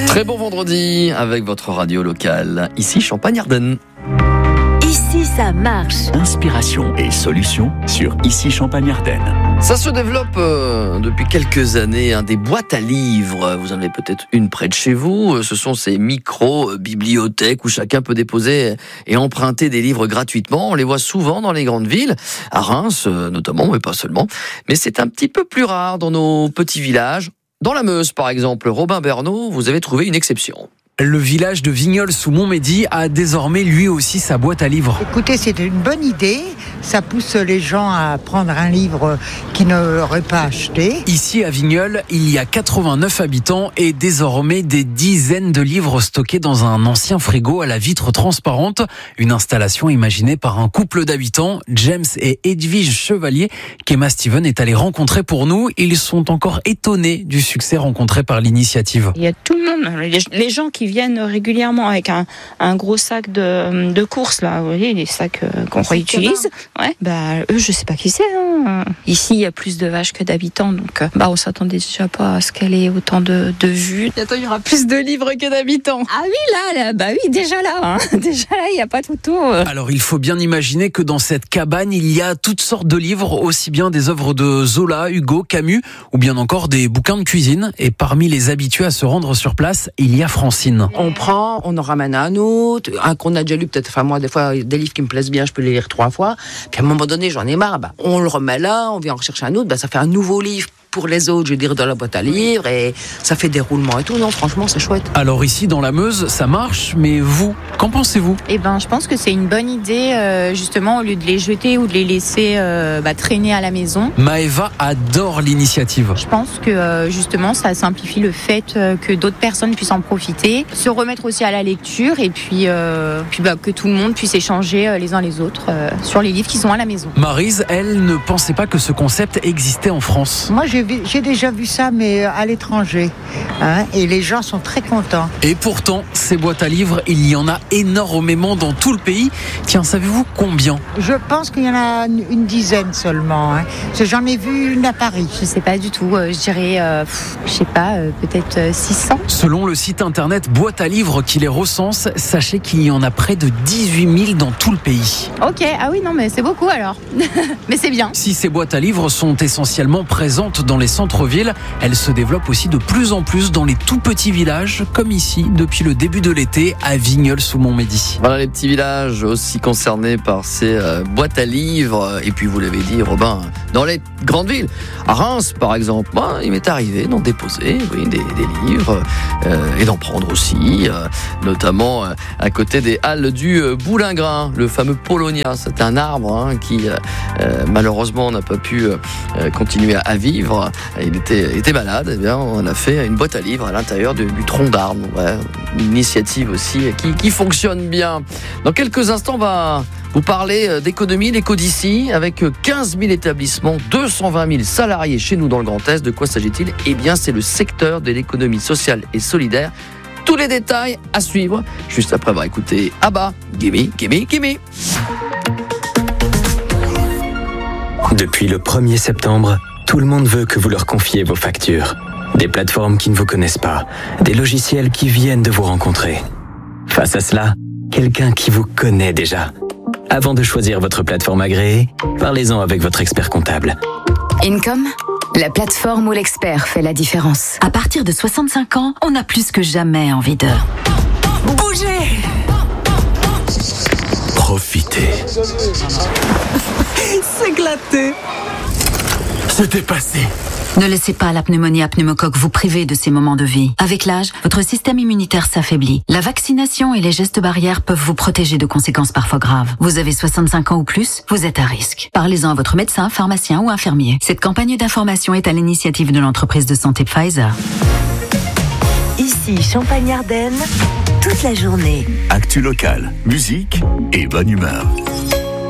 Très bon vendredi avec votre radio locale. Ici Champagne-Ardenne. Ici, ça marche. Inspiration et solutions sur Ici Champagne-Ardenne. Ça se développe depuis quelques années, des boîtes à livres. Vous en avez peut-être une près de chez vous. Ce sont ces micro-bibliothèques où chacun peut déposer et emprunter des livres gratuitement. On les voit souvent dans les grandes villes, à Reims notamment, mais pas seulement. Mais c'est un petit peu plus rare dans nos petits villages. Dans la Meuse, par exemple, Robin Bernot, vous avez trouvé une exception. Le village de Vignoles sous Montmédy a désormais lui aussi sa boîte à livres. Écoutez, c'est une bonne idée. Ça pousse les gens à prendre un livre qu'ils n'auraient pas acheté. Ici à Vignoles, il y a 89 habitants et désormais des dizaines de livres stockés dans un ancien frigo à la vitre transparente. Une installation imaginée par un couple d'habitants, James et Edwige Chevalier, qu'Emma Steven est allée rencontrer pour nous. Ils sont encore étonnés du succès rencontré par l'initiative. Il y a tout le monde, les gens qui viennent régulièrement avec un gros sac de courses, là, vous voyez, les sacs qu'on réutilise. Ouais, eux, je sais pas qui c'est. Ici, il y a plus de vaches que d'habitants, donc on s'attendait déjà pas à ce qu'elle ait autant de vues. Bientôt, il y aura plus de livres que d'habitants. Ah oui, là, oui, déjà là, déjà là, il n'y a pas tout. Alors, il faut bien imaginer que dans cette cabane, il y a toutes sortes de livres, aussi bien des œuvres de Zola, Hugo, Camus, ou bien encore des bouquins de cuisine. Et parmi les habitués à se rendre sur place, il y a Francine. On prend, on en ramène un autre, un qu'on a déjà lu peut-être, moi des fois des livres qui me plaisent bien, je peux les lire 3 fois, puis à un moment donné j'en ai marre, on le remet là, on vient en rechercher un autre, ça fait un nouveau livre pour les autres, je veux dire, dans la boîte à livres, et ça fait des roulements et tout. Non, franchement, c'est chouette. Alors ici, dans la Meuse, ça marche, mais vous, qu'en pensez-vous ? Je pense que c'est une bonne idée, justement, au lieu de les jeter ou de les laisser traîner à la maison. Maëva adore l'initiative. Je pense que, justement, ça simplifie le fait que d'autres personnes puissent en profiter, se remettre aussi à la lecture, et puis que tout le monde puisse échanger les uns les autres sur les livres qui sont à la maison. Maryse, elle, ne pensait pas que ce concept existait en France. Moi, j'ai déjà vu ça, mais à l'étranger. Et les gens sont très contents. Et pourtant, ces boîtes à livres, il y en a énormément dans tout le pays. Tiens, savez-vous combien ? Je pense qu'il y en a une dizaine seulement. J'en ai vu une à Paris. Je sais pas du tout. Je dirais, peut-être 600. Selon le site internet Boîte à livres qui les recense, sachez qu'il y en a près de 18 000 dans tout le pays. Ok, ah oui, non, mais c'est beaucoup alors. Mais c'est bien. Si ces boîtes à livres sont essentiellement présentes dans les centres-villes, elles se développent aussi de plus en plus dans les tout petits villages, comme ici, depuis le début de l'été, à Vignoles sous Montmédy. Voilà les petits villages aussi concernés par ces boîtes à livres. Et puis vous l'avez dit, Robin, dans les grandes villes, à Reims par exemple, il m'est arrivé d'en déposer des livres et d'en prendre aussi, notamment à côté des halles du Boulingrin, le fameux Polonia. C'est un arbre qui malheureusement n'a pas pu continuer à vivre. Il était malade. On a fait une boîte à livres à l'intérieur du tronc d'arbre. Une initiative aussi qui fonctionne bien. Dans quelques instants, on va vous parler d'économie, l'éco d'ici, avec 15 000 établissements, 220 000 salariés chez nous dans le Grand Est. De quoi s'agit-il ? C'est le secteur de l'économie sociale et solidaire. Tous les détails à suivre, juste après avoir écouté ABBA, Gimme, Gimme, Gimme. Depuis le 1er septembre, tout le monde veut que vous leur confiez vos factures. Des plateformes qui ne vous connaissent pas, des logiciels qui viennent de vous rencontrer. Face à cela, quelqu'un qui vous connaît déjà. Avant de choisir votre plateforme agréée, parlez-en avec votre expert comptable. Income, la plateforme où l'expert fait la différence. À partir de 65 ans, on a plus que jamais envie de bouger. Profitez. S'éclater. Se dépasser. Ne laissez pas la pneumonie à pneumocoque vous priver de ces moments de vie. Avec l'âge, votre système immunitaire s'affaiblit. La vaccination et les gestes barrières peuvent vous protéger de conséquences parfois graves. Vous avez 65 ans ou plus, vous êtes à risque. Parlez-en à votre médecin, pharmacien ou infirmier. Cette campagne d'information est à l'initiative de l'entreprise de santé Pfizer. Ici, Champagne-Ardenne, toute la journée. Actu locale, musique et bonne humeur.